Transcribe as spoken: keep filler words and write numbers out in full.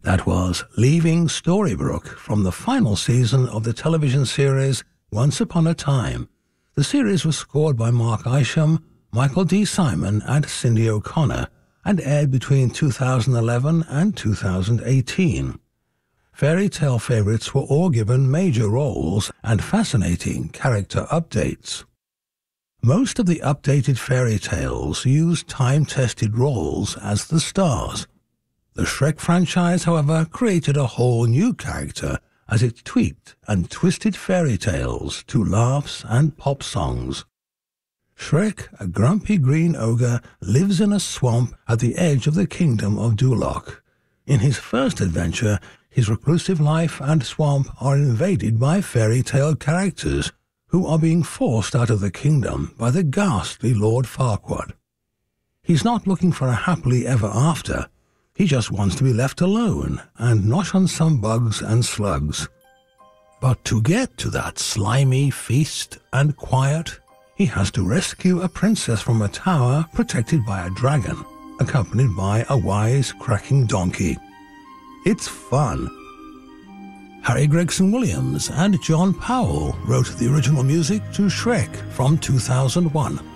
That was Leaving Storybrooke from the final season of the television series Once Upon a Time. The series was scored by Mark Isham, Michael D. Simon and Cindy O'Connor and aired between two thousand eleven and two thousand eighteen. Fairy tale favourites were all given major roles and fascinating character updates. Most of the updated fairy tales used time-tested roles as the stars. The Shrek franchise, however, created a whole new character as it tweaked and twisted fairy tales to laughs and pop songs. Shrek, a grumpy green ogre, lives in a swamp at the edge of the kingdom of Duloc. In his first adventure, his reclusive life and swamp are invaded by fairy tale characters who are being forced out of the kingdom by the ghastly Lord Farquaad. He's not looking for a happily ever after. He just wants to be left alone and nosh on some bugs and slugs. But to get to that slimy feast and quiet, he has to rescue a princess from a tower protected by a dragon, accompanied by a wise-cracking donkey. It's fun. Harry Gregson Williams and John Powell wrote the original music to Shrek from two thousand one.